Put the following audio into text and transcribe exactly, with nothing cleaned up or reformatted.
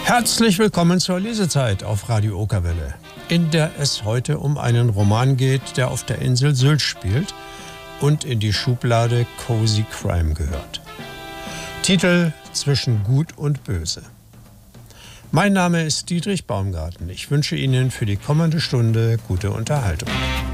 Herzlich willkommen zur Lesezeit auf Radio Okerwelle, in der es heute um einen Roman geht, der auf der Insel Sylt spielt und in die Schublade Cozy Crime gehört. Titel: Zwischen Gut und Böse. Mein Name ist Dietrich Baumgarten. Ich wünsche Ihnen für die kommende Stunde gute Unterhaltung.